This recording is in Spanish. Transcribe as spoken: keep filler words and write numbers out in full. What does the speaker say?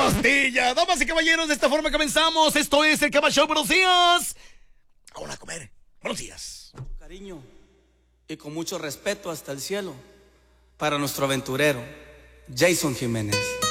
costilla. Damas y caballeros, de esta forma comenzamos. Esto es el Chava Show. Buenos días. Vamos a comer. Buenos días. Cariño y con mucho respeto hasta el cielo para nuestro aventurero Jason Jiménez.